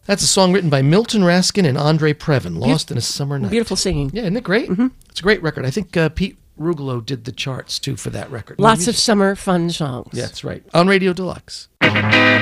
That's a song written by Milton Raskin and Andre Previn, Lost in a Summer Night. Beautiful singing. Yeah, isn't it great? Mm-hmm. It's a great record. I think Pete Rugolo did the charts, too, for that record. Lots of summer fun songs. Yeah, that's right. On Radio Deluxe.